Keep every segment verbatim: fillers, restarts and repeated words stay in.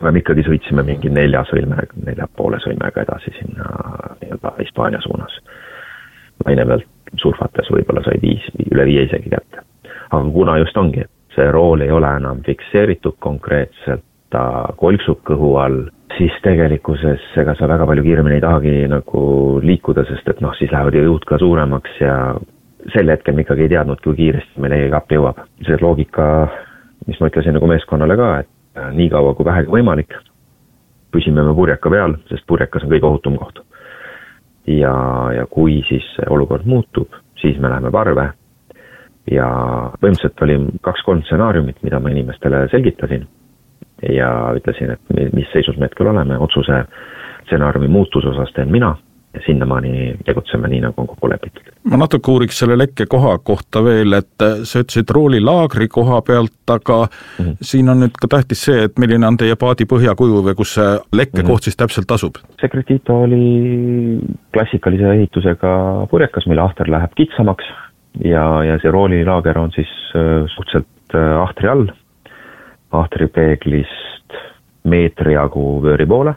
aga me ikkagi sõitsime mingi nelja sõlme, nelja poole sõlmega edasi sinna nii-öelda Hispaania suunas. Laine pealt surfates võib-olla sai viis, üle viie isegi kätte. Aga kuna just ongi, et see rool ei ole enam fikseeritud konkreetselt, ta kolksub kõhu all, siis tegelikkuses ega sa väga palju kiiremini ei tahagi nagu liikuda, sest et noh, siis lähevad ju jõud ka suuremaks ja sel hetkel me ikkagi ei teadnud, kui kiiresti meil ei kapp jõuab. See loogika, mis ma ütlesin nagu meeskonnale ka, et nii kaua kui vähegi võimalik, püsime me purjeka peal, sest purjekas on kõige ohutum koht. Ja, ja kui siis olukord muutub, siis me läheme parve ja põhimõtteliselt oli kaks-kolm stsenaariumit, mida ma inimestele selgitasin ja ütlesin, et mis seisus me hetkel oleme, otsuse stsenaariumi muutuse osas teen mina ja sinnamaani tegutseme nii, nagu on kokku lepitud. Ma natuke uuriks selle lekke koha kohta veel, et sa ütlesid rooli laagri koha pealt, aga mm-hmm. siin on nüüd ka tähtis see, et milline on teie paadi põhjakuju või kus see lekke mm-hmm. koht siis täpselt asub? Secretito oli klassikalise ehitusega purjekas, mille ahter läheb kitsamaks ja, ja see rooli laager on siis suhteliselt ahtri all, ahtri peeglist meetri jagu vööri poole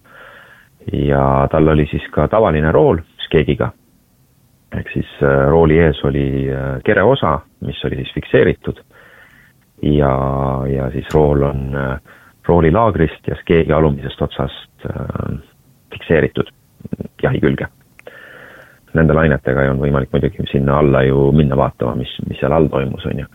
ja tal oli siis ka tavaline rool skeegiga. Ehk siis rooli ees oli kereosa, mis oli siis fikseeritud ja, ja siis rool on rooli laagrist ja skeegi alumisest otsast fikseeritud jahi külge. Nende lainetega ei on võimalik muidugi sinna alla ju minna vaatama, mis, mis seal all toimus on ju.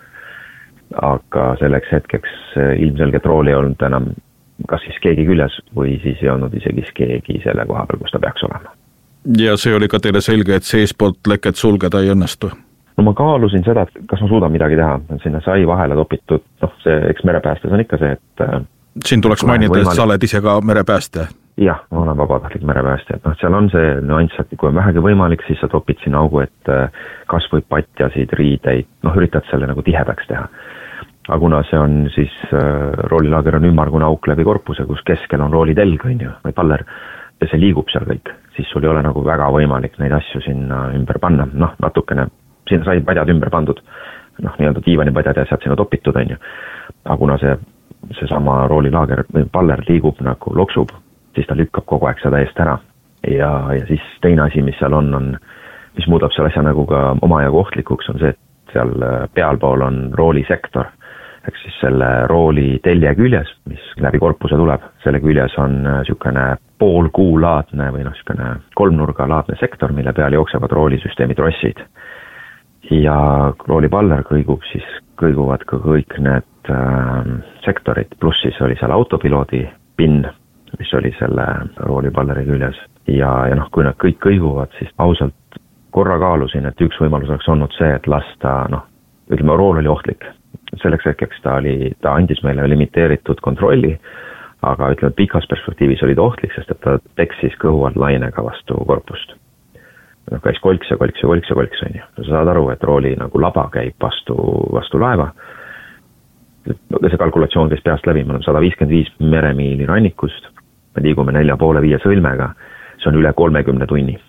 Aga selleks hetkeks ilmselgelt rooli ei olnud enam kas siis skeegi küljes või siis ei olnud isegi skeegi selle koha peal, kus ta peaks olema. Ja see oli ka teile selge, et seespoolt leket sulgeda ei õnnestu? No ma kaalusin seda, et kas ma suudan midagi teha. Sinna sai vahele topitud, noh see eks merepäästes on ikka see, et... Siin tuleks mainida, võimalik... et sa oled ise ka merepääste? Jah, ma olen vabatahtlik merepääste. No, seal on see nüanss, et kui on vähegi võimalik, siis sa topid sinna augu, et kas või patjasid, riideid, noh üritad selle nagu tihedaks teha. Aga kuna see on siis äh, roolilaager on ümmargune auk läbi korpuse, kus keskel on roolitelg on ju, või paller, ja see liigub seal kõik, siis sul ei ole nagu väga võimalik neid asju sinna ümber panna. Noh, natukene, sinna sai padjad ümber pandud, noh, nii-öelda diivanipadjad ja sealt sinna topitud on ju. Aga kuna see, see sama roolilaager või paller liigub nagu loksub, siis ta lükkab kogu aeg seda eest ära. Ja, ja siis teine asi, mis seal on, on, mis muudab selle asja nagu ka omajagu ohtlikuks, on see, et seal pealpool on roolisektor. Ehk siis selle rooli telje küljes, mis läbi korpuse tuleb, selle küljes on niisugune poolkuulaadne või noh, niisugune kolmnurgalaadne sektor, mille peal jooksevad roolisüsteemi trossid. Ja roolipaller kõigub, siis kõiguvad ka kõik need äh, sektorid, pluss siis oli seal autopiloodi pinn, mis oli selle roolipalleri küljes. Ja, ja noh, kui nad kõik kõiguvad, siis ausalt korra kaalusin, et üks võimalus oleks olnud see, et lasta, noh, ütleme, rool oli ohtlik. Selleks hetkeks ta oli, ta andis meile limiteeritud kontrolli, aga ütleme, pikas perspektiivis oli ta ohtlik, sest et ta teksis kõhu all lainega vastu korpust. No, käis kolks ja kolks ja kolks ja kolks on ju. Sa saad aru, et rooli nagu laba käib vastu, vastu laeva. See kalkulatsioon käis peast läbi, me oleme sada viiskümmend viis meremiili rannikust, me liigume nelja poole viie sõlmega, see on üle kolmekümne tunni.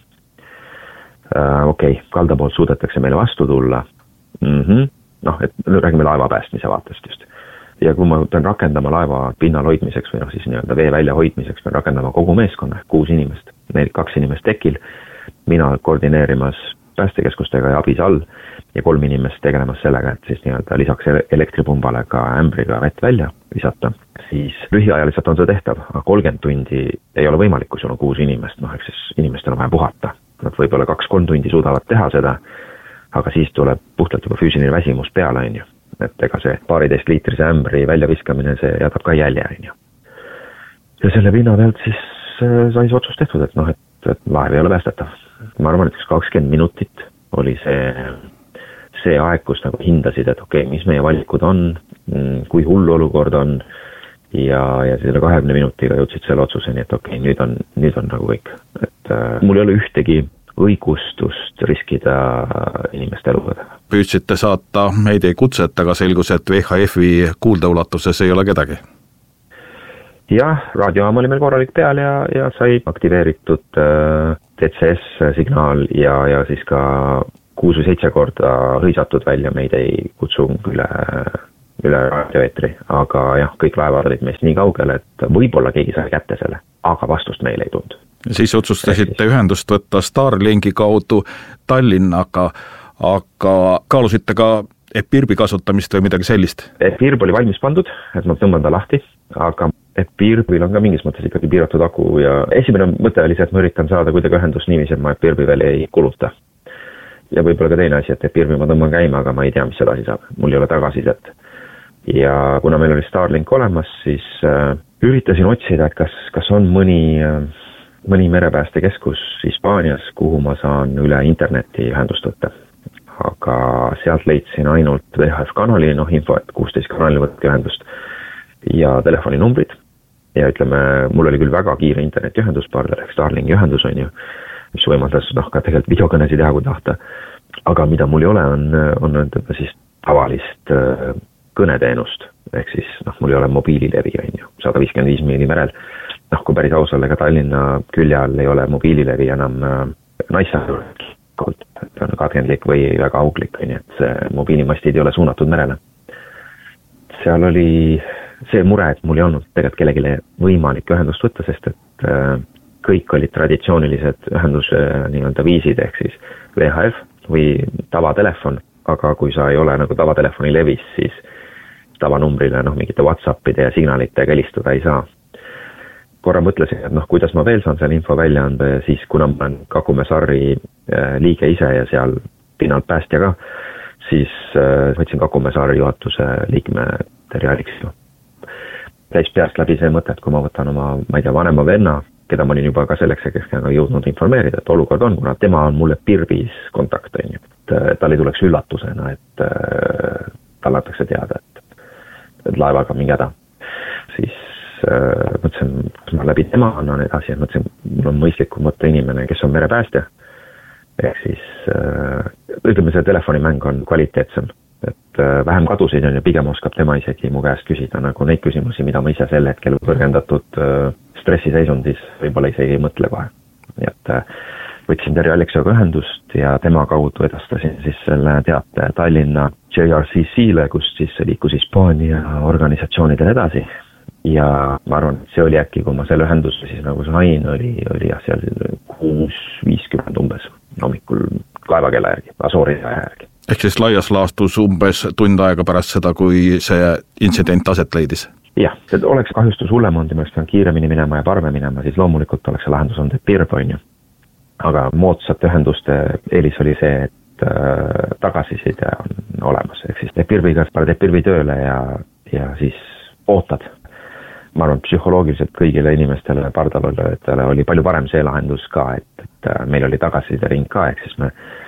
Uh, Okei, okay, kalda poolt suudetakse meile vastu tulla. Mhm. Noh, et räägime laeva päästmise vaatest just. Ja kui ma pean rakendama laeva pinnal hoidmiseks või noh, siis nii-öelda vee välja hoidmiseks, pean rakendama kogu meeskonna, kuus inimest, neil kaks inimest tekil, mina koordineerimas päästekeskustega ja abis all ja kolm inimest tegelemas sellega, et siis nii-öelda lisaks elektripumbale ka ämbriga vett välja visata, siis lühiajaliselt on see tehtav, aga kolmkümmend tundi ei ole võimalik, kui sul on kuus inimest, noh, eks siis inimestel on vaja puhata. Nad võib-olla kaks-kolm tundi suudavad teha seda, aga siis tuleb puhtalt juba füüsiline väsimus peale, on ju. Et ega see paariteist liitrise ämbri väljaviskamine, see jätab ka jälje, on ju. Ja selle pinna pealt siis sai see otsus tehtud, et noh, et, et laev ei ole päästetav. Ma arvan, et kakskümmend minutit oli see, see aeg, kus nagu hindasid, et okei, okay, mis meie valikud on, kui hull olukord on, ja, ja selle kahekümne minutiga jõudsid selle otsuseni, et okei, okay, nüüd on, nüüd on nagu kõik. Et äh, mul ei ole ühtegi õigustust riskida inimeste eludega. Püüdsite saata meid ei kutset, aga selgus, et V H F-i kuuldeulatuses ei ole kedagi? Jah, raadiojaam oli meil korralik peal ja, ja sai aktiveeritud äh, D C S-signaal ja, ja siis ka kuus või seitse korda hõisatud välja meid ei kutsung üle üle raadioeetri, aga jah, kõik laevad olid meist nii kaugel, et võib-olla keegi sai kätte selle, aga vastust meile ei tulnud. Siis otsustasite ühendust võtta Starlinki kaudu Tallinnaga, aga kaalusite ka Epirbi kasutamist või midagi sellist? Epirb oli valmis pandud, et ma tõmban ta lahti, aga Epirbil on ka mingis mõttes ikkagi piiratud aku ja esimene mõte oli see, et ma üritan saada kuidagi ühendust niiviisi, et ma Epirbi veel ei kuluta. Ja võib-olla ka teine asi, et Epirbi ma tõmban käima, aga ma ei tea, mis edasi saab. Mul ei ole tagasisidet. Ja kuna meil oli Starlink olemas, siis äh, üritasin otsida, et kas, kas on mõni, äh, mõni merepäästekeskus Hispaanias, kuhu ma saan üle interneti ühendust võtta. Aga sealt leidsin ainult V H F kanali, noh info, et kuusteist kanali võtke ühendust ja telefoninumbrid. Ja ütleme, mul oli küll väga kiire internetiühendus, Parler ehk Starlinki ühendus on ju, mis võimaldas noh, ka tegelikult videokõnesi teha, kui tahta. Aga mida mul ei ole, on, on ütleme siis tavalist äh, kõneteenust. Ehk siis noh, mul ei ole mobiililevi, on ju, sada viiskümmend viis miili merel. Noh, kui päris ausal, ega Tallinna külje all ei ole mobiililevi enam äh, naissaarult, et on katkendlik või väga auglik, on ju, et see mobiilimastid ei ole suunatud merele. Seal oli see mure, et mul ei olnud tegelikult kellegile võimalik ühendust võtta, sest et äh, kõik olid traditsioonilised ühenduse nii-öelda viisid, ehk siis V H F või tavatelefon, aga kui sa ei ole nagu tavatelefoni levis, siis tavanumbrile noh, mingite WhatsAppide ja signalitega helistada ei saa. Korra mõtlesin, et noh, kuidas ma veel saan selle info välja anda ja siis kuna ma olen Kakumäe Sarri liige ise ja seal pinnalt päästja ka, siis võtsin Kakumäe Sarri juhatuse liikme Terje Aliksio. Täis peast läbi see mõte, et kui ma võtan oma, ma ei tea, vanema venna, keda ma olin juba ka selleks hetkeks jõudnud informeerida, et olukord on, kuna tema on mulle Pirbis kontakt, on ju. Et tal ei tuleks üllatusena, et tal antakse teada, et, et laevaga mingi häda. Siis äh, mõtlesin, kus ma läbi tema annan edasi, et mõtlesin, mul on mõistlikum võtta inimene, kes on merepäästja. Ehk siis äh, ütleme, see telefonimäng on kvaliteetsem. Et äh, vähem kadusid on ja pigem oskab tema isegi mu käest küsida nagu neid küsimusi, mida ma ise sel hetkel kõrgendatud äh, stressiseisundis võib-olla isegi ei mõtle kohe. Nii et äh, võtsin Terje Aliksoga ühendust ja tema kaudu edastasin siis selle teate Tallinna J R C C-le, kus siis liikus Hispaania organisatsioonidele edasi. Ja ma arvan, et see oli äkki, kui ma selle ühenduse siis nagu sain, oli, oli jah, seal kuus viiskümmend umbes hommikul kaevakella järgi, Asoori järgi. Ehk siis laias laastus umbes tund aega pärast seda, kui see intsident aset leidis? Jah, et oleks kahjustus hullem olnud ja ma oleks pidanud kiiremini minema ja parve minema, siis loomulikult oleks see lahendus olnud Epirb, on ju. Aga moodsate ühenduste eelis oli see, et äh, tagasiside on olemas. Ehk siis Epirbiga paned Epirbi tööle ja, ja siis ootad. Ma arvan, psühholoogiliselt kõigile inimestele pardalolejatele oli palju parem see lahendus ka, et, et meil oli tagasiside ring ka, ehk siis me,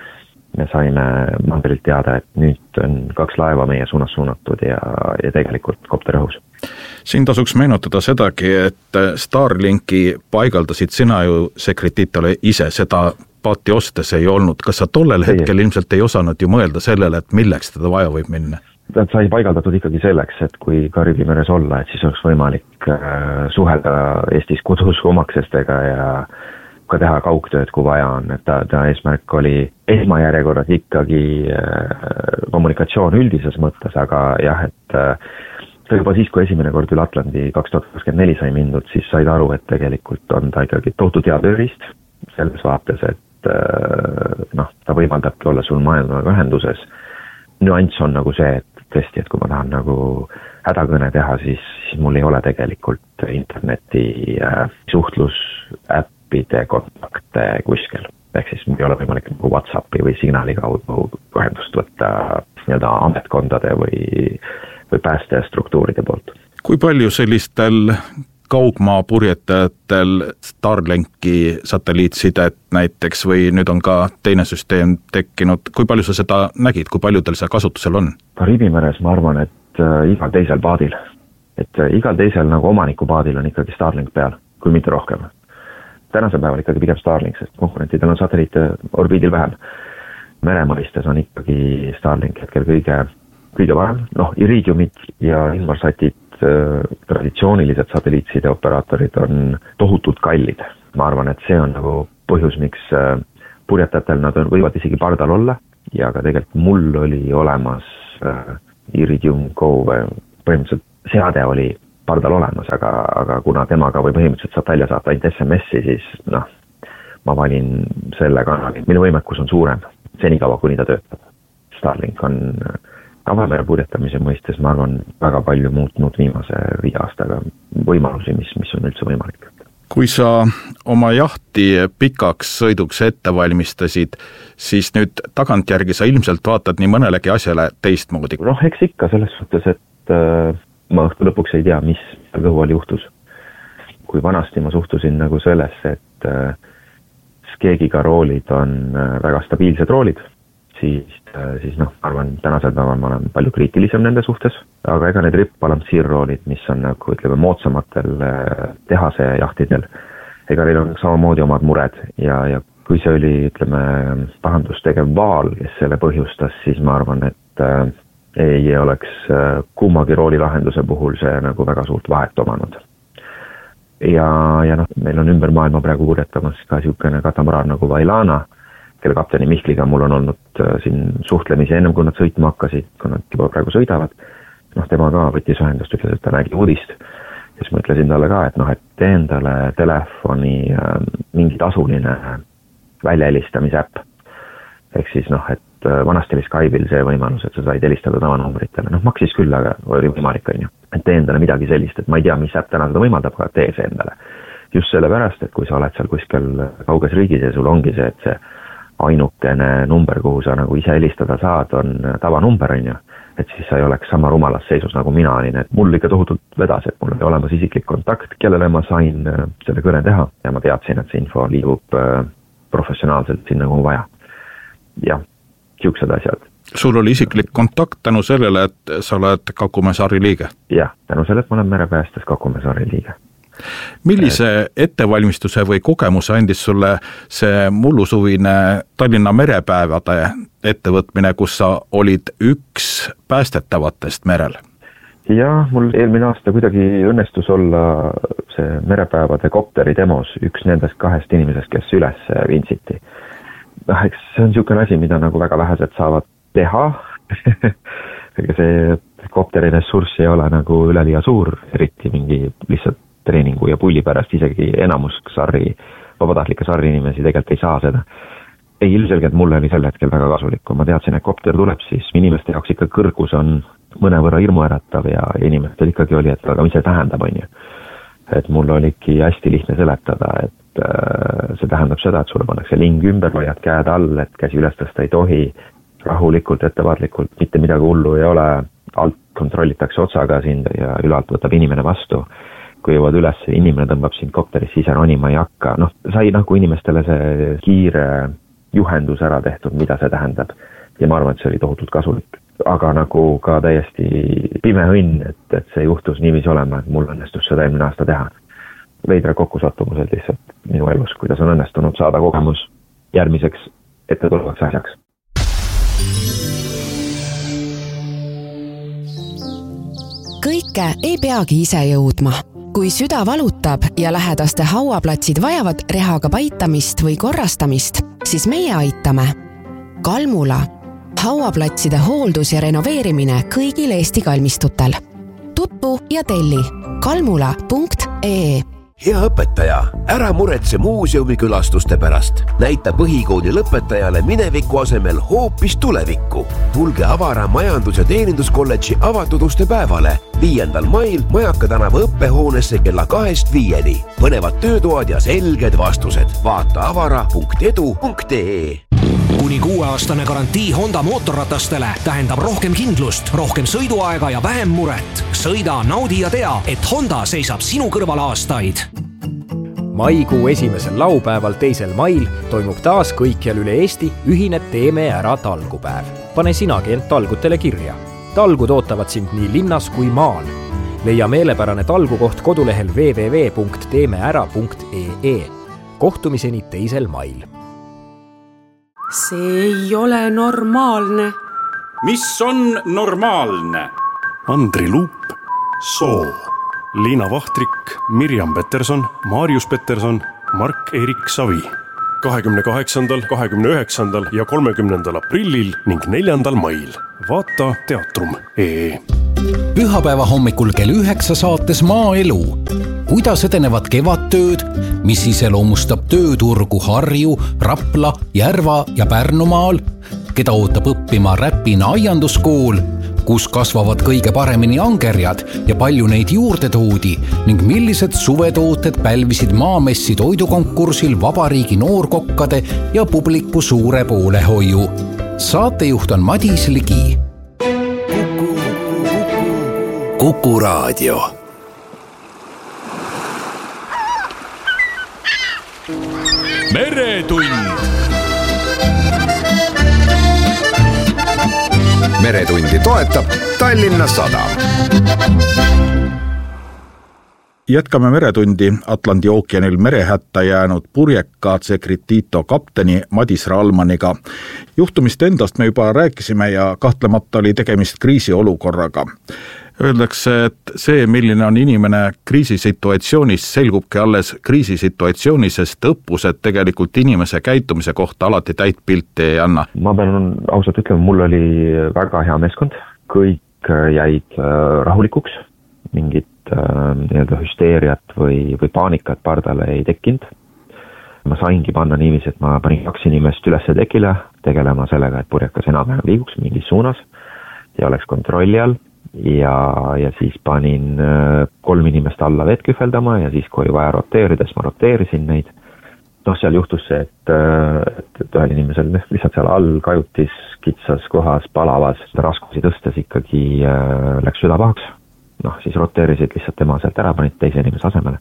me saime mandrilt teada, et nüüd on kaks laeva meie suunas suunatud ja, ja tegelikult kopter õhus. Siin tasuks meenutada sedagi, et Starlinki paigaldasid sina ju sekretitole ise, seda paati ostes ei olnud. Kas sa tollel hetkel ilmselt ei osanud ju mõelda sellele, et milleks teda vaja võib minna? Ta sai paigaldatud ikkagi selleks, et kui Kariibi meres olla, et siis oleks võimalik äh, suhelda Eestis kodus omaksestega ja ka teha kaugtööd, kui vaja on. Et ta, ta eesmärk oli esmajärjekorras ikkagi äh, kommunikatsioon üldises mõttes, aga jah, et äh, juba siis, kui esimene kord üle Atlandi kaks tuhat kakskümmend neli sai mindud, siis said aru, et tegelikult on ta ikkagi tohutu hea tööriist selles vaates, et äh, noh, ta võimaldabki olla sul maailmaga ühenduses. Nüanss on nagu see, et tõesti, et kui ma tahan nagu hädakõne teha, siis, siis mul ei ole tegelikult interneti äh, suhtlusäppide kontakte kuskil. Ehk siis mul ei ole võimalik nagu WhatsAppi või signaali kaudu ühendust võtta nii-öelda ametkondade või, või päästestruktuuride poolt. Kui palju sellistel kaugmaa purjetajatel Starlinki satelliitsidet näiteks või nüüd on ka teine süsteem tekkinud, kui palju sa seda nägid, kui paljudel see kasutusel on? Kariibi meres ma arvan, et äh, igal teisel paadil, et äh, igal teisel nagu omaniku paadil on ikkagi Starlink peal, kui mitte rohkem. Tänasel päeval ikkagi pigem Starlink, sest konkurentidel on satelliite orbiidil vähem. Meremõistes on ikkagi Starlink hetkel kõige, kõige varem, noh Iridiumid ja Inmarsatid traditsioonilised satelliitside operaatorid on tohutult kallid. Ma arvan, et see on nagu põhjus, miks purjetajatel nad võivad isegi pardal olla ja ka tegelikult mul oli olemas Iridium Go või põhimõtteliselt seade oli pardal olemas, aga, aga kuna temaga või põhimõtteliselt saab välja saata ainult S M S-i, siis noh, ma valin selle kanali, mille võimekus on suurem, senikaua kuni ta töötab. Starlink on avamere purjetamise mõistes, ma arvan, väga palju muutnud viimase viie aastaga võimalusi, mis, mis on üldse võimalik. Kui sa oma jahti pikaks sõiduks ette valmistasid, siis nüüd tagantjärgi sa ilmselt vaatad nii mõnelegi asjale teistmoodi. Noh, eks ikka selles suhtes, et äh, ma õhtu lõpuks ei tea, mis kõhuval juhtus. Kui vanasti ma suhtusin nagu sellesse, et äh, skeegiga roolid on äh, väga stabiilsed roolid, siis, äh, siis noh, arvan, tänasel päeval ma olen palju kriitilisem nende suhtes, aga ega need rip-balansiirroolid, mis on nagu, ütleme, moodsamatel äh, tehase jahtidel, ega neil on samamoodi omad mured ja, ja kui see oli, ütleme, pahandustegev vaal, kes selle põhjustas, siis ma arvan, et äh, ei oleks äh, kummagi rooli lahenduse puhul see nagu väga suurt vahet omanud. Ja, ja noh, meil on ümber maailma praegu purjetamas ka siukene katamaran nagu Vailana, kelle kapteni Mihkliga mul on olnud äh, siin suhtlemisi ennem, kui nad sõitma hakkasid, kui nad juba praegu sõidavad. Noh, tema ka võttis ühendust, ütles, et ta nägi uudist. Ja siis ma ütlesin talle ka, et noh, et tee endale telefoni äh, mingi tasuline väljaelistamise äpp. Ehk siis noh, et äh, vanasti oli Skype'il see võimalus, et sa said helistada tavanumbritele. Noh, maksis küll, aga oli võimalik, on ju. Et tee endale midagi sellist, et ma ei tea, mis äpp täna seda võimaldab, aga tee see endale. Just sellepärast, et kui sa oled seal kuskil kauges riigis ja sul ongi see, et see ainukene number, kuhu sa nagu ise helistada saad, on tavanumber, on ju. Et siis sa ei oleks sama rumalas seisus nagu mina olin, et mul ikka tohutult vedas, et mul oli olemas isiklik kontakt, kellele ma sain selle kõne teha ja ma teadsin, et see info liigub professionaalselt sinna, kuhu vaja. Ja, siuksed asjad. Sul oli isiklik kontakt tänu sellele, et sa oled Kakumäe saari liige? Jah, tänu sellele, et ma olen merepäästes Kakumäe saari liige. Millise ettevalmistuse või kogemuse andis sulle see mullusuvine Tallinna merepäevade ettevõtmine, kus sa olid üks päästetavatest merel? Jah, mul eelmine aasta kuidagi õnnestus olla see merepäevade kopteri demos üks nendest kahest inimesest, kes üles vintsiti. Eks see on niisugune asi, mida nagu väga vähesed saavad teha. Ega see kopteri ressurss ei ole nagu üleliia suur, eriti mingi lihtsalt treeningu ja pulli pärast, isegi enamus sarri, vabatahtlike sarri inimesi tegelikult ei saa seda. Ei, ilmselgelt mulle oli sel hetkel väga kasulik, kui ma teadsin, et kopter tuleb, siis inimeste jaoks ikka kõrgus on mõnevõrra hirmuäratav ja inimestel ikkagi oli, et aga mis see tähendab, on ju. Et mul oligi hästi lihtne seletada, et äh, see tähendab seda, et sulle pannakse ling ümber, hoiad käed all, et käsi üles tõsta ei tohi, rahulikult, ettevaatlikult, mitte midagi hullu ei ole, alt kontrollitakse otsaga sind ja ülalt võtab inimene vastu. Kui jõuad üles, inimene tõmbab sind kopterisse ise ronima ei hakka. Noh, sai nagu inimestele see kiire juhendus ära tehtud, mida see tähendab. Ja ma arvan, et see oli tohutult kasulik. Aga nagu ka täiesti pime õnn, et, et see juhtus niiviisi olema, et mul õnnestus seda eelmine aasta teha. Veidra kokkusattumused lihtsalt minu elus, kuidas on õnnestunud saada kogemus järgmiseks ette tulevaks asjaks. Kõike ei peagi ise jõudma. Kui süda valutab ja lähedaste hauaplatsid vajavad rehaga paitamist või korrastamist, siis meie aitame. Kalmula. Hauaplatside hooldus ja renoveerimine kõigil Eesti kalmistutel. Tutvu ja telli kalmula punkt ee. Hea õpetaja, ära muretse muuseumi külastuste pärast. Näita põhikooli lõpetajale mineviku asemel hoopis tulevikku. Tulge Avara majandus- ja teeninduskolledži avatud uste päevale viiendal mail Majaka tänava õppehoonesse kella kahest viieni. Põnevad töötoad ja selged vastused. Vaata avara punkt edu punkt ee. Kuni kuueaastane garantii Honda mootorratastele tähendab rohkem kindlust, rohkem sõiduaega ja vähem muret. Sõida, naudi ja tea, et Honda seisab sinu kõrval aastaid. Maikuu esimesel laupäeval teisel mail toimub taas kõikjal üle Eesti ühine Teeme ära talgupäev. Pane sinagi end talgutele kirja. Talgud ootavad sind nii linnas kui maal. Leia meelepärane talgukoht kodulehel w w w punkt teeme ära punkt ee. Kohtumiseni teisel mail. See ei ole normaalne. Mis on normaalne? Andri Luup, Soo, Liina Vahtrik, Mirjam Peterson, Marius Peterson, Mark-Erik Savi. kahekümne kaheksandal, kahekümne üheksandal ja kolmekümnendal aprillil ning neljandal mail. Vaata teatrum punkt ee. Pühapäeva hommikul kell üheksa saates Maaelu. Kuidas edenevad kevadtööd, mis iseloomustab tööturgu Harju, Rapla, Järva ja Pärnumaal, keda ootab õppima Räpina aianduskool, kus kasvavad kõige paremini angerjad ja palju neid juurde toodi ning millised suvetooted pälvisid Maamessi toidukonkursil vabariigi noorkokkade ja publiku suure poolehoiu. Saatejuht on Madis Ligi. Kuku Raadio. Meretund. Meretundi toetab Tallinna Sadam. Jätkame Meretundi Atlandi ookeanil merehätta jäänud purjeka Secretito kapteni Madis Ralmaniga. Juhtumist endast me juba rääkisime ja kahtlemata oli tegemist kriisiolukorraga. Öeldakse, et see, milline on inimene kriisisituatsioonis, selgubki alles kriisisituatsioonis, sest õppused tegelikult inimese käitumise kohta alati täit pilti ei anna. Ma pean ausalt ütlema, mul oli väga hea meeskond, kõik jäid rahulikuks, mingit nii-öelda hüsteeriat või, või paanikat pardale ei tekkinud. Ma saingi panna niiviisi, et ma panin kaks inimest üles tekile, tegelema sellega, et purjekas enam liiguks mingis suunas ja oleks kontrolli all. Ja, ja siis panin kolm inimest alla veed kühveldama ja siis, kui vaja roteerides, ma roteerisin neid. Noh, seal juhtus see, et, et, et ühel inimesel lihtsalt seal all kajutis, kitsas kohas, palavas, raskusi tõstes ikkagi läks süda pahaks. Noh, siis roteerisid lihtsalt tema sealt ära, panid teise inimese asemele.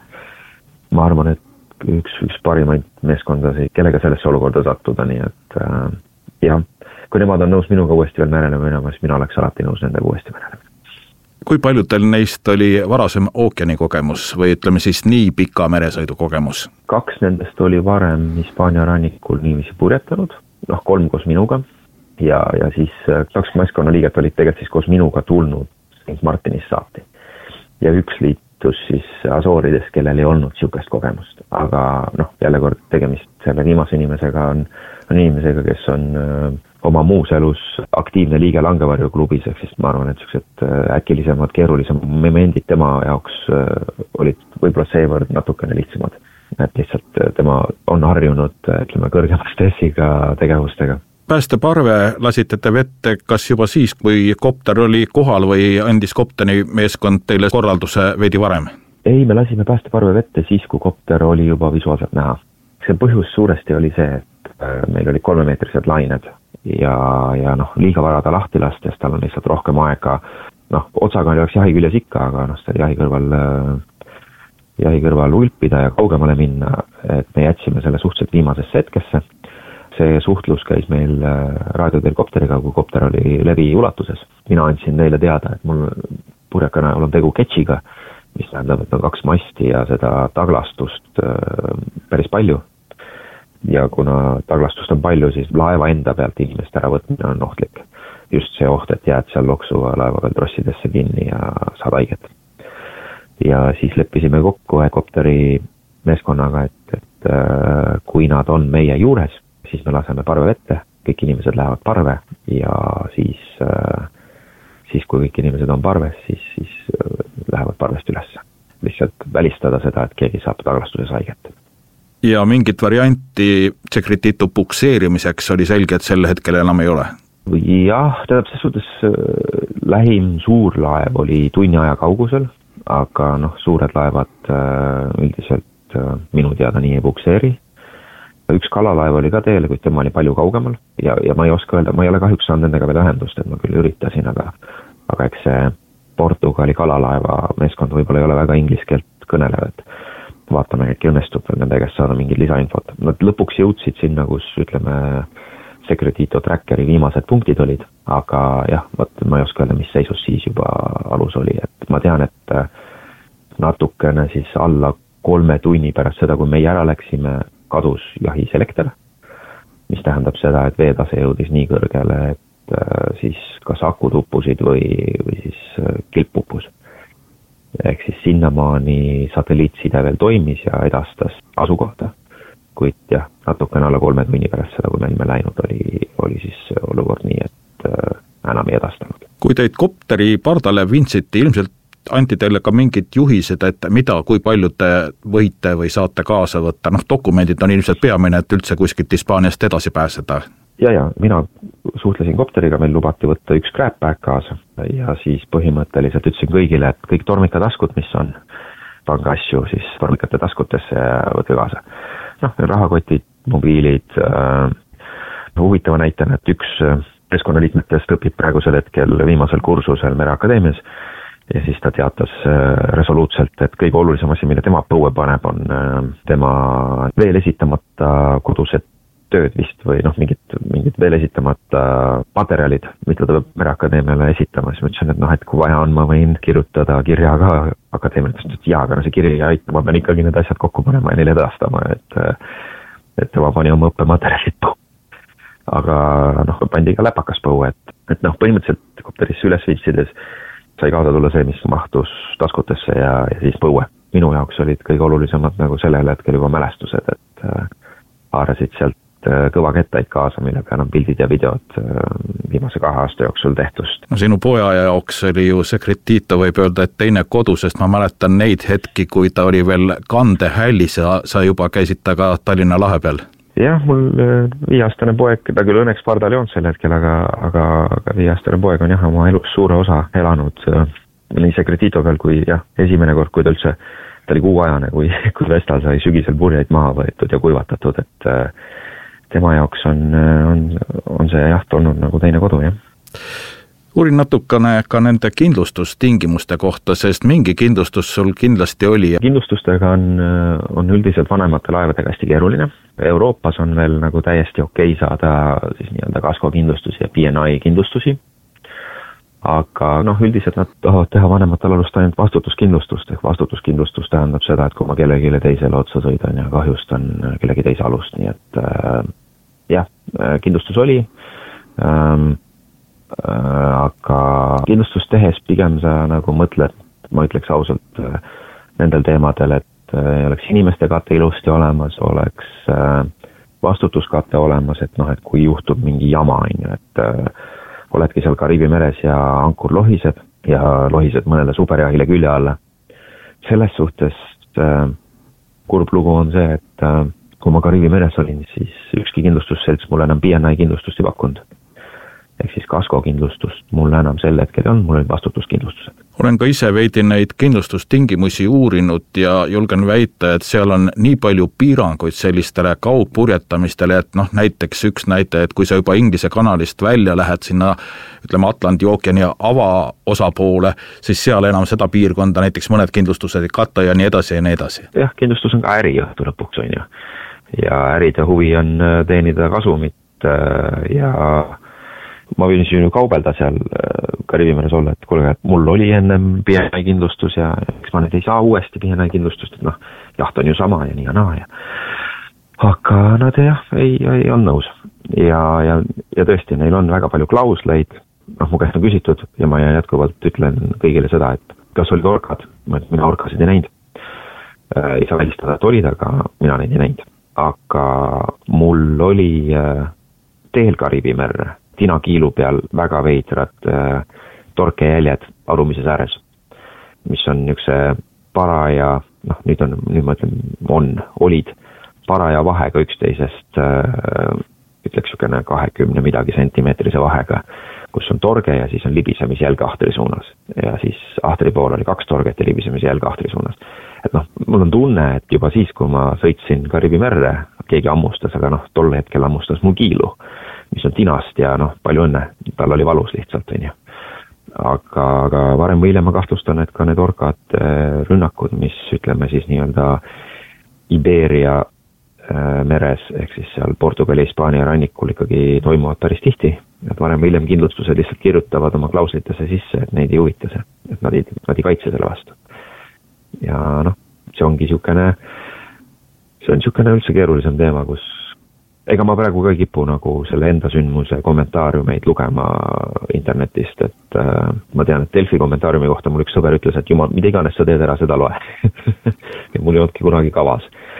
Ma arvan, et üks, üks parimaid meeskondasi, kellega sellesse olukorda sattuda, nii et äh, jah, kui nemad on nõus minuga uuesti veel merele minema, siis mina oleks alati nõus nendega uuesti merele. Kui paljudel neist oli varasem ookeani kogemus või ütleme siis nii pika meresõidu kogemus? Kaks nendest oli varem Hispaania rannikul niiviisi purjetanud, noh kolm koos minuga ja, ja siis kaks meeskonna liiget olid tegelikult siis koos minuga tulnud Saint Martinis saati. Ja üks liitus siis Azoorides, kellel ei olnud siukest kogemust, aga noh, jälle kord tegemist selle viimase inimesega on, on inimesega, kes on öö, oma muus elus aktiivne liige Langevarju klubis, ehk siis ma arvan, et sellised äkilisemad, keerulisemad momendid tema jaoks olid võib-olla seevõrd natukene lihtsamad. Et lihtsalt tema on harjunud, ütleme, kõrgema stressiga tegevustega. Päästeparve lasite te vette kas juba siis, kui kopter oli kohal või andis kopteni meeskond teile korralduse veidi varem? Ei, me lasime päästeparve vette siis, kui kopter oli juba visuaalselt näha. See põhjus suuresti oli see, et meil oli kolmemeetrised lained ja, ja noh, liiga varada lahti lastes, tal on lihtsalt rohkem aega, noh, otsaga oleks jahi küljes ikka, aga noh, seda jahi kõrval, jahi kõrval ulpida ja kaugemale minna, et me jätsime selle suhteliselt viimasesse hetkesse. See suhtlus käis meil raadioteel kopteriga, kui kopter oli levi ulatuses. Mina andsin neile teada, et mul purjekana on tegu ketšiga, mis tähendab, et on kaks masti ja seda taglastust päris palju. Ja kuna taglastust on palju, siis laeva enda pealt inimest ära võtmine on ohtlik. Just see oht, et jääd seal loksuva laeva peal trossidesse kinni ja saad haiget. Ja siis leppisime kokku kopteri meeskonnaga, et, et kui nad on meie juures, siis me laseme parve vette, kõik inimesed lähevad parve ja siis, siis kui kõik inimesed on parves, siis, siis lähevad parvest üles. Lihtsalt välistada seda, et keegi saab taglastuses haiget. Ja mingit varianti Secretito pukseerimiseks oli selge, et sel hetkel enam ei ole? Jah, tähendab, ses suhtes lähim suur laev oli tunni aja kaugusel, aga noh, suured laevad üldiselt minu teada nii ei pukseeri. Üks kalalaev oli ka teel, kuid tema oli palju kaugemal ja, ja ma ei oska öelda, ma ei ole kahjuks saanud nendega veel ühendust, et ma küll üritasin, aga, aga eks see Portugali kalalaeva meeskond võib-olla ei ole väga inglise keelt kõnelevad. Vaatame, äkki õnnestub nende käest saada mingid lisainfot. Nad lõpuks jõudsid sinna, kus ütleme Secretito trackeri viimased punktid olid, aga jah, vaat, ma ei oska öelda, mis seisus siis juba alus oli. Et ma tean, et natukene siis alla kolme tunni pärast seda, kui meie ära läksime, kadus jahiselekter, mis tähendab seda, et veetase jõudis nii kõrgele, et siis kas akud uppusid või, või siis kilp uppus. Ehk siis sinnamaani satelliitside veel toimis ja edastas asukohta, kuid jah, natukene alla kolme tunni pärast seda, kui me olime läinud, oli, oli siis olukord nii, et äh, enam ei edastanud. Kui teid kopteri pardale vindsiti, ilmselt anti teile ka mingid juhised, et mida, kui palju te võite või saate kaasa võtta, noh dokumendid on ilmselt peamine, et üldse kuskilt Hispaaniast edasi pääseda. Ja, ja mina suhtlesin kopteriga, meil lubati võtta üks grabback kaasa ja siis põhimõtteliselt ütlesin kõigile, et kõik tormikataskud, mis on panga asju, siis tormikate taskutesse ja võtke kaasa. Noh, rahakotid, mobiilid, äh, huvitava näitena, et üks keskkonnaliikmetest õpib praegusel hetkel viimasel kursusel Mereakadeemias ja siis ta teatas äh, resoluutselt, et kõige olulisem asi, mille tema põue paneb, on äh, tema veel esitamata kodused tööd vist või noh, mingid, mingid veel esitamata materjalid, mida ta peab Mereakadeemiale esitama, siis ma ütlesin, et noh, et kui vaja on, ma võin kirjutada kirja ka akadeemialt, et jaa, aga no see kiri ei aita, ma pean ikkagi need asjad kokku panema ja neile edastama, et et tema pani oma õppematerjalid põu. Aga noh, pandi ka läpakas põu, et, et noh, põhimõtteliselt kopterisse üles viitsides sai kaasa tulla see, mis mahtus taskutesse ja, ja siis põue. Minu jaoks olid kõige olulisemad nagu sellel hetkel juba mälestused, et haarasid sealt kõva kettaid kaasa, mille peal on pildid ja videod viimase kahe aasta jooksul tehtust. No sinu poja jaoks oli ju Secretito, võib öelda, et teine kodu, sest ma mäletan neid hetki, kui ta oli veel kandehällis ja sa juba käisid ta ka Tallinna lahe peal. Jah, mul viieaastane poeg, ta küll õnneks pardal ei olnud sel hetkel, aga, aga, aga viieaastane poeg on jah oma elus suure osa elanud nii Secretito peal kui jah, esimene kord, kui ta üldse, ta oli kuuajane, kui, kui Vestal sai sügisel purjeid maha võetud ja kuivatatud, et tema jaoks on, on, on see jaht olnud nagu teine kodu, jah. Uurin natukene ka nende kindlustustingimuste kohta, sest mingi kindlustus sul kindlasti oli. Kindlustustega on, on üldiselt vanemate laevadega hästi keeruline. Euroopas on veel nagu täiesti okei saada siis nii-öelda kaskokindlustusi ja P N I kindlustusi. Aga noh, üldiselt nad tahavad teha vanematel alust ainult vastutuskindlustust, ehk vastutuskindlustus tähendab seda, et kui ma kellelegi teisele otsa sõidan ja kahjustan kellegi teise alust, nii et äh, jah, kindlustus oli, ähm, äh, aga kindlustus tehes pigem sa nagu mõtled, ma ütleks ausalt äh, nendel teemadel, et äh, oleks inimeste kate ilusti olemas, oleks äh, vastutuskate olemas, et noh, et kui juhtub mingi jama, et äh, oledki seal Kariibi meres ja ankur lohiseb ja lohiseb mõnele superjahile külje alla. Selles suhtes äh, kurb lugu on see, et äh, kui ma Kariibi meres olin, siis ükski kindlustusselts mulle enam P N I kindlustust ei pakkunud. Ehk siis kaskokindlustust mulle enam sel hetkel on, mul olid vastutuskindlustused. Olen ka ise veidi neid kindlustustingimusi uurinud ja julgen väita, et seal on nii palju piiranguid sellistele kaugpurjetamistele, et noh, näiteks üks näite, et kui sa juba Inglise kanalist välja lähed sinna, ütleme Atlandi ookeani avaosa poole, siis seal enam seda piirkonda näiteks mõned kindlustused ei kata ja nii edasi ja nii edasi. Jah, kindlustus on ka äri õhtu lõpuks on ju. Ja äride huvi on teenida kasumit ja ma võin siin ju kaubelda seal Kariibi meres olla, et kuule, et mul oli ennem P N I kindlustus ja eks ma nüüd ei saa uuesti P N I kindlustust, et noh, jaht on ju sama ja nii ja naa ja aga nad jah, ei, ei on nõus ja, ja, ja tõesti, neil on väga palju klausleid, noh, mu käest on küsitud ja ma jätkuvalt ütlen kõigile seda, et kas olid orkad, mina orkasid ei näinud, ei saa välistada, et olid, aga mina neid ei näinud, aga mul oli teel Kariibi merre Tina kiilu peal väga veidrad äh, torkejäljed alumises ääres, mis on niukse paraja, noh nüüd on, nüüd ma ütlen, on, olid paraja vahega üksteisest, äh, ütleks niukene kahekümne midagi sentimeetrise vahega, kus on torge ja siis on libisemisjälg ahtri suunas. Ja siis ahtri pool oli kaks torget ja libisemisjälg ahtri suunas. Et noh, mul on tunne, et juba siis, kui ma sõitsin Kariibi merre, keegi ammustas, aga noh, tol hetkel ammustas mu kiilu, mis on tinast ja noh, palju õnne, tal oli valus lihtsalt, on ju. Aga, aga varem või hiljem ma kahtlustan, et ka need orkad rünnakud, mis ütleme siis nii-öelda Iberia meres, ehk siis seal Portugali, Hispaania rannikul ikkagi toimuvad päris tihti, et varem või hiljem kindlustused lihtsalt kirjutavad oma klauslitesse sisse, et neid ei huvita see, et nad ei, nad ei kaitse selle vastu. Ja noh, see ongi niisugune, see on niisugune üldse keerulisem teema, kus ega ma praegu ka ei kipu nagu selle enda sündmuse kommentaariumeid lugema internetist, et äh, ma tean, et Delfi kommentaariumi kohta mul üks sõber ütles, et jumal, mida iganes sa teed ära, seda loe. Ja mul ei olnudki kunagi kavas.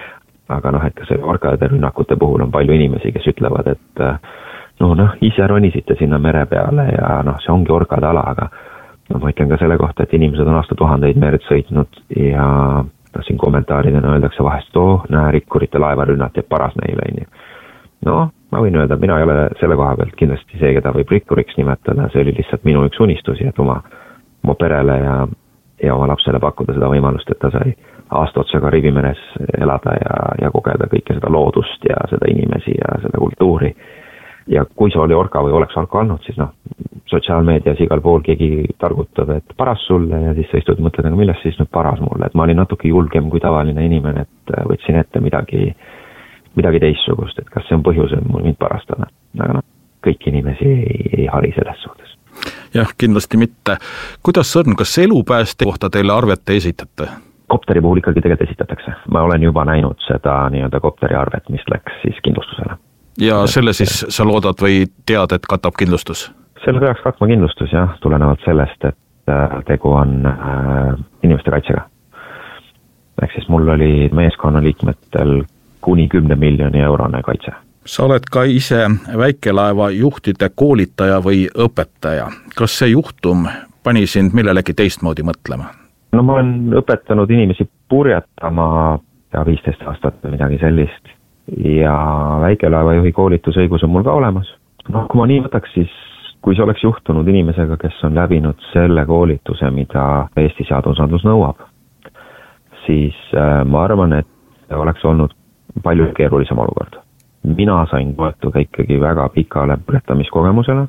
aga noh, et ka see orkade rünnakute puhul on palju inimesi, kes ütlevad, et no noh, ise ronisite sinna mere peale ja noh, see ongi orkade ala, aga no ma ütlen ka selle kohta, et inimesed on aastatuhandeid merd sõitnud ja no, siin kommentaaridena öeldakse vahest, oh, näe, rikkurite laevarünnat ja paras neile. No, ma võin öelda, mina ei ole selle koha pealt kindlasti see, keda võib rikkuriks nimetada, see oli lihtsalt minu üks unistusi, et oma, oma perele ja, ja oma lapsele pakkuda seda võimalust, et ta sai aasta otsa Kariibi meres elada ja, ja kogeda kõike seda loodust ja seda inimesi ja seda kultuuri. Ja kui see oli orka või oleks orka olnud, siis noh, sotsiaalmeedias igal pool keegi targutab, et paras sulle ja siis sa istud mõtled, aga millest siis nüüd paras mulle, et ma olin natuke julgem kui tavaline inimene, et võtsin ette midagi, midagi teistsugust, et kas see on põhjus mul mind parastada. Aga noh, kõik inimesi ei, ei hari selles suhtes. Jah, kindlasti mitte. Kuidas on, kas elupääste kohta teile arvet te esitate? Kopteri puhul ikkagi tegelikult esitatakse. Ma olen juba näinud seda nii-öelda kopteri arvet, mis läks siis kindlustusele. Ja selle siis sa loodad või tead, et katab kindlustus? Selle peaks katma kindlustus, jah, tulenevalt sellest, et tegu on äh, inimeste kaitsega. Ehk siis mul oli meeskonnaliikmetel kuni kümne miljoni eurone kaitse. Sa oled ka ise väikelaeva juhtide koolitaja või õpetaja. Kas see juhtum pani sind millelegi teistmoodi mõtlema? No ma olen õpetanud inimesi purjetama ja viisteist aastat või midagi sellist ja väikelaevajuhi koolitusõigus on mul ka olemas. No kui ma nii võtaks, siis kui see oleks juhtunud inimesega, kes on läbinud selle koolituse, mida Eesti seadusandlus nõuab, siis ma arvan, et oleks olnud palju keerulisem olukord. Mina sain toetuda ikkagi väga pikale purjetamiskogemusele.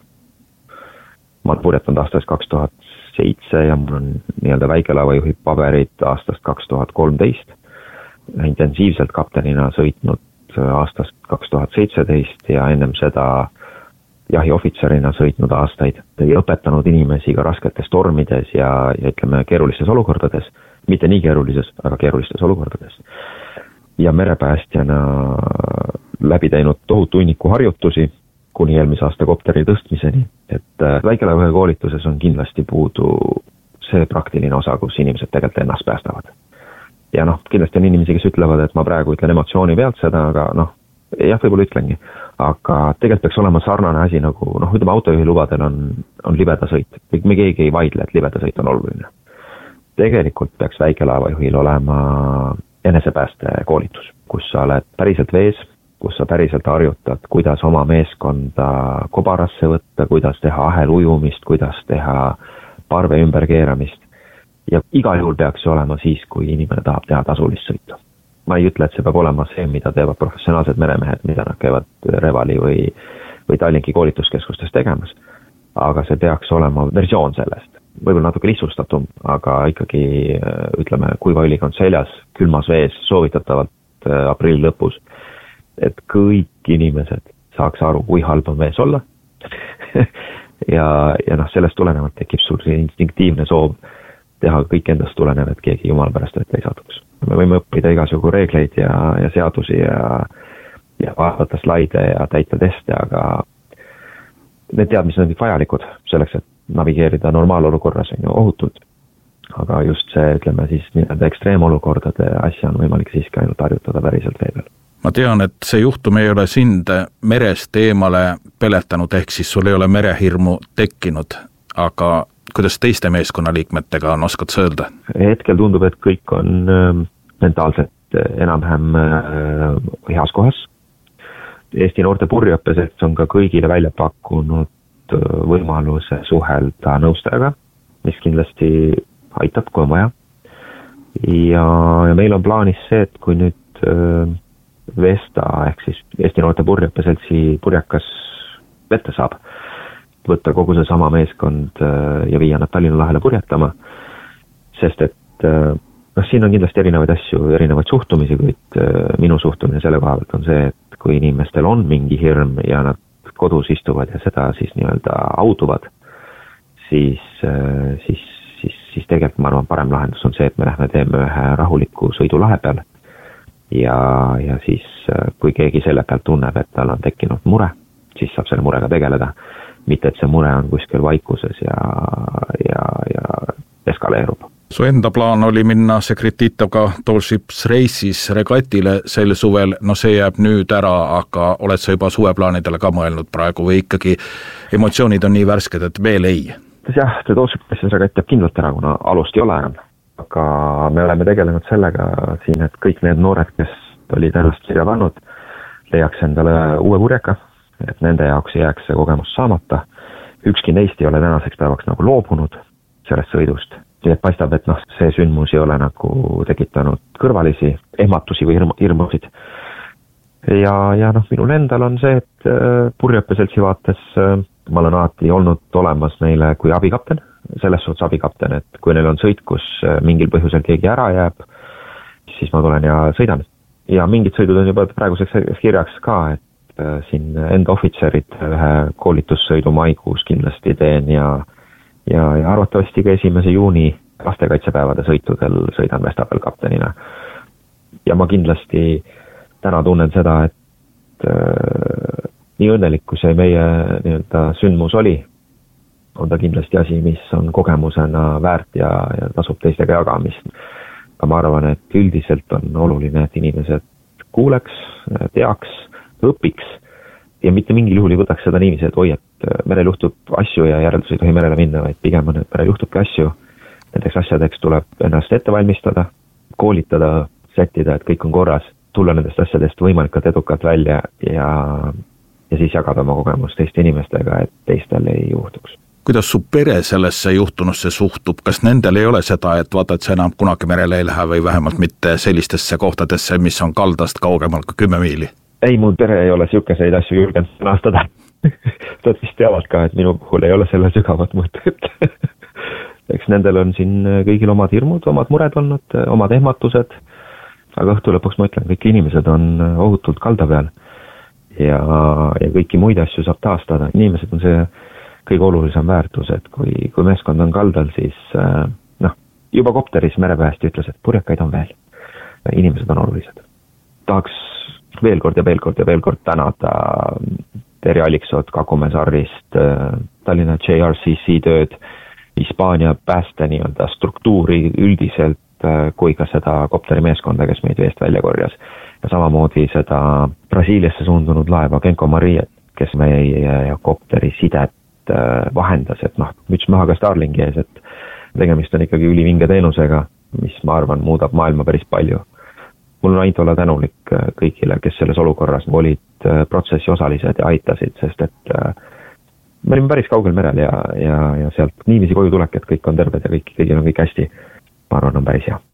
Ma olen purjetanud aastast kaks tuhat seitse ja mul on nii-öelda väikelaevajuhi paberid aastast kaks tuhat kolmteist. Intensiivselt kaptenina sõitnud aastast kaks tuhat seitseteist ja ennem seda jahiohvitserina sõitnud aastaid ja õpetanud inimesi ka rasketes tormides ja, ja ütleme keerulistes olukordades, mitte nii keerulises, aga keerulistes olukordades. Ja merepäästjana läbi teinud tohutu hunniku harjutusi kuni eelmise aasta kopteri tõstmiseni, et väikelaeva koolituses on kindlasti puudu see praktiline osa, kus inimesed tegelikult ennast päästavad. Ja noh, kindlasti on inimesi, kes ütlevad, et ma praegu ütlen emotsiooni pealt seda, aga noh, jah, võib-olla ütlengi, aga tegelikult peaks olema sarnane asi nagu, noh, ütleme autojuhi lubadel on, on libeda sõit. Me keegi ei vaidle, et libeda sõit on oluline. Tegelikult peaks väikelaevajuhil olema enesepääste koolitus, kus sa oled päriselt vees, kus sa päriselt harjutad, kuidas oma meeskonda kobarasse võtta, kuidas teha ahel ujumist, kuidas teha parve ümberkeeramist. Ja igal juhul peaks see olema siis, kui inimene tahab teha tasulist sõitu. Ma ei ütle, et see peab olema see, mida teevad professionaalsed meremehed, mida nad käivad Revali või, või Tallinki koolituskeskustes tegemas. Aga see peaks olema versioon sellest. Võib-olla natuke lihtsustatum, aga ikkagi, ütleme, kui valiga on seljas, külmas vees, soovitatavalt aprilli lõpus, et kõik inimesed saaks aru, kui halb on vees olla. ja, ja noh, sellest tulenevalt tekib sul see instinktiivne soov teha kõik endast tulenev, et keegi jumal pärast ette ei satuks. Me võime õppida igasugu reegleid ja, ja seadusi ja, ja vaadata slaide ja täita teste, aga need teadmised on vajalikud selleks, et navigeerida normaalolukorras on ju ohutult. Aga just see, ütleme siis, nii-öelda ekstreemolukordade asja on võimalik siiski ainult harjutada päriselt vee peal. Ma tean, et see juhtum ei ole sind merest eemale peletanud, ehk siis sul ei ole merehirmu tekkinud, aga kuidas teiste meeskonnaliikmetega on, oskad sa öelda? Hetkel tundub, et kõik on mentaalselt enam-vähem heas kohas. Eesti noorte purjeõppeseks on ka kõigile välja pakkunud võimaluse suhelda nõustajaga, mis kindlasti aitab, kui on vaja. Ja, ja meil on plaanis see, et kui nüüd Vesta ehk siis Eesti noorte purjeõppeseltsi purjekas vette saab, võtta kogu see sama meeskond ja viia nad Tallinna lahele purjetama, sest et noh, siin on kindlasti erinevaid asju, erinevaid suhtumisi, kuid minu suhtumine selle koha pealt on see, et kui inimestel on mingi hirm ja nad kodus istuvad ja seda siis nii-öelda auduvad, siis, siis, siis, siis tegelikult ma arvan, parem lahendus on see, et me lähme teeme ühe rahuliku sõidu lahe peal ja, ja siis kui keegi selle pealt tunneb, et tal on tekkinud mure, siis saab selle murega tegeleda. Mitte, et see mure on kuskil vaikuses ja, ja, ja eskaleerub. Su enda plaan oli minna Secretitoga Tall Ships Race'is regatile sel suvel, no see jääb nüüd ära, aga oled sa juba suveplaanidele ka mõelnud praegu või ikkagi emotsioonid on nii värsked, et veel ei? Jah, see Tall Ships Race'is regatt jääb kindlalt ära, kuna alust ei ole enam. Aga me oleme tegelenud sellega siin, et kõik need noored, kes olid ennast kirja pannud, leiaks endale uue purjeka, et nende jaoks jääks see kogemus saamata. Ükski neist ei ole tänaseks päevaks nagu loobunud sellest sõidust. Nii et paistab, et noh, see sündmus ei ole nagu tekitanud kõrvalisi ehmatusi või hirmusid. Ja, ja noh, minul endal on see, et purjeõppeseltsi vaates ma olen alati olnud olemas neile kui abikapten, selles suhtes abikapten, et kui neil on sõit, kus mingil põhjusel keegi ära jääb, siis ma tulen ja sõidan. Ja mingid sõidud on juba praeguseks kirjaks ka, et siin enda ohvitserid ühe koolitussõidu maikuus kindlasti teen ja Ja, ja arvatavasti ka esimese juuni lastekaitsepäevade sõitudel sõidan Vestapel kaptenina. Ja ma kindlasti täna tunnen seda, et äh, nii õnnelik, kui see meie nii-öelda sündmus oli, on ta kindlasti asi, mis on kogemusena väärt ja, ja tasub teistega jagamist. Aga ma arvan, et üldiselt on oluline, et inimesed kuuleks, teaks, õpiks ja mitte mingil juhul ei võtaks seda niiviisi, et oi, et merel juhtub asju ja järeldus ei tohi merele minna, vaid pigem on, et merel juhtubki asju. Nendeks asjadeks tuleb ennast ette valmistada, koolitada, sättida, et kõik on korras, tulla nendest asjadest võimalikult edukalt välja ja, ja siis jagada oma kogemust teiste inimestega, et teistel ei juhtuks. Kuidas su pere sellesse juhtunusse suhtub? Kas nendel ei ole seda, et vaata, et sa enam kunagi merele ei lähe või vähemalt mitte sellistesse kohtadesse, mis on kaldast kaugemal kui kümme miili? Ei, mu pere ei ole siukeseid asju julgenud sõnastada. Nad vist teavad ka, et minu puhul ei ole selle sügavat mõtet. Eks nendel on siin kõigil omad hirmud, omad mured olnud, omad ehmatused. Aga õhtu lõpuks ma ütlen, kõik inimesed on ohutult kalda peal. Ja, ja kõiki muid asju saab taastada. Inimesed on see kõige olulisem väärtus, et kui, kui meeskond on kaldal, siis noh, juba kopteris merepäästi ütles, et purjekaid on veel. Inimesed on olulised. Tahaks veel kord ja veel kord ja veel kord tänada Terje Aliksood Kakumäe Sarrist, Tallinna J R C C tööd, Hispaania pääste nii-öelda struktuuri üldiselt, kui ka seda kopterimeeskonda, kes meid veest välja korjas. Ja samamoodi seda Brasiiliasse suundunud laeva Genko Maria, kes meie kopteri sidet vahendas, et noh, müts maha ka Starlingi ees, et tegemist on ikkagi ülivinge teenusega, mis ma arvan muudab maailma päris palju. Mul on ainult olla tänulik kõigile, kes selles olukorras olid protsessi osalised ja aitasid, sest et me olime päris kaugel merel ja, ja, ja sealt niiviisi koju tulek, et kõik on terved ja kõik, kõigil on kõik hästi. Ma arvan, on päris hea.